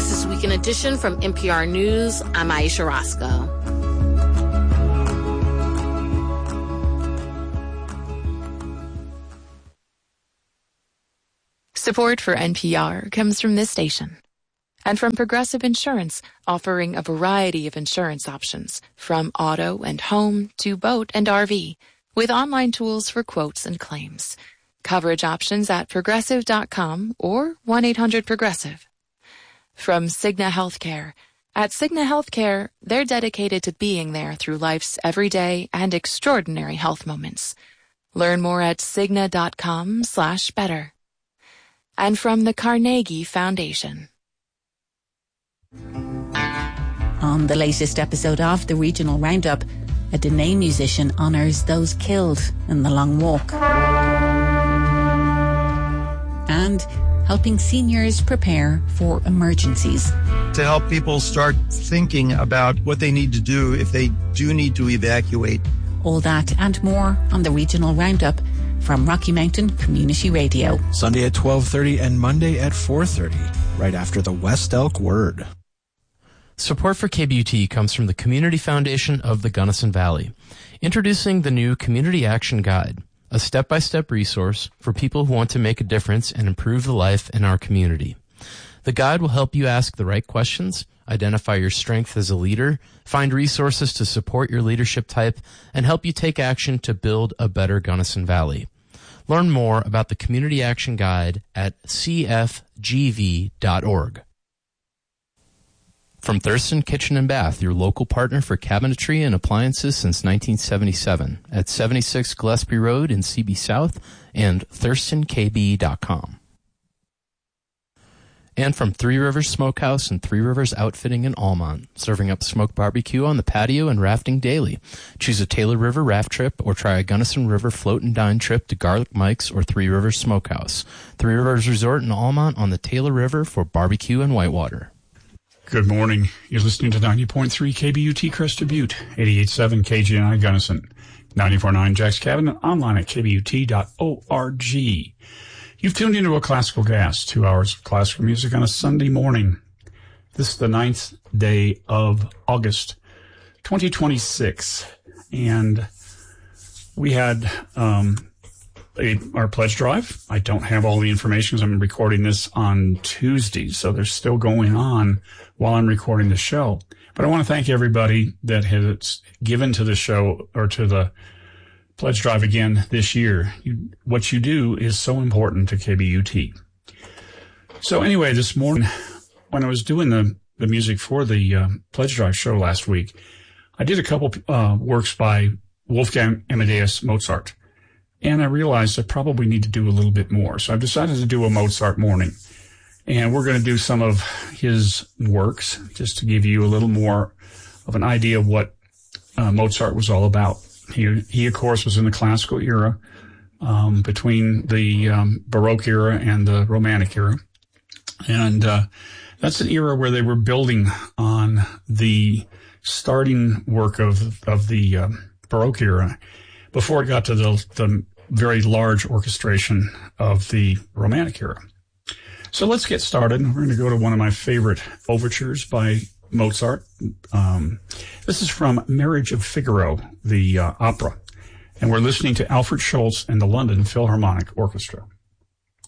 This is Weekend Edition from NPR News. I'm Aisha Roscoe. Support for NPR comes from this station and from Progressive Insurance, offering a variety of insurance options from auto and home to boat and RV with online tools for quotes and claims. Coverage options at progressive.com or 1-800-PROGRESSIVE. From Cigna Healthcare. At Cigna Healthcare, they're dedicated to being there through life's everyday and extraordinary health moments. Learn more at cigna.com/better. And from the Carnegie Foundation. On the latest episode of the Regional Roundup, a Dene musician honours those killed in the Long Walk. And helping seniors prepare for emergencies. To help people start thinking about what they need to do if they do need to evacuate. All that and more on the Regional Roundup from Rocky Mountain Community Radio. Sunday at 12:30 and Monday at 4:30, right after the West Elk Word. Support for KBUT comes from the Community Foundation of the Gunnison Valley, introducing the new Community Action Guide, a step-by-step resource for people who want to make a difference and improve the life in our community. The guide will help you ask the right questions, identify your strength as a leader, find resources to support your leadership type, and help you take action to build a better Gunnison Valley. Learn more about the Community Action Guide at cfgv.org. From Thurston Kitchen and Bath, your local partner for cabinetry and appliances since 1977, at 76 Gillespie Road in CB South and ThurstonKB.com. And from Three Rivers Smokehouse and Three Rivers Outfitting in Almont, serving up smoked barbecue on the patio and rafting daily. Choose a Taylor River raft trip or try a Gunnison River float and dine trip to Garlic Mike's or Three Rivers Smokehouse. Three Rivers Resort in Almont on the Taylor River for barbecue and whitewater. Good morning. You're listening to 90.3 KBUT Crested Butte, 88.7 KGNI Gunnison, 94.9 Jack's Cabin, and online at kbut.org. You've tuned into A Classical Gas, 2 hours of classical music on a Sunday morning. This is the 9th day of August, 2026, and we had our pledge drive. I don't have all the information because I'm recording this on Tuesday, so they're still going on while I'm recording the show. But I want to thank everybody that has given to the show or to the pledge drive again this year. What you do is so important to KBUT. So anyway, this morning when I was doing the music for the pledge drive show last week, I did a couple works by Wolfgang Amadeus Mozart. And I realized I probably need to do a little bit more. So I've decided to do a Mozart morning. And we're going to do some of his works just to give you a little more of an idea of what Mozart was all about. He, of course, was in the classical era, between the Baroque era and the Romantic era. And that's an era where they were building on the starting work of the Baroque era before it got to the very large orchestration of the Romantic era. So let's get started. We're going to go to one of my favorite overtures by Mozart. This is from Marriage of Figaro, the opera. And we're listening to Alfred Schultz and the London Philharmonic Orchestra.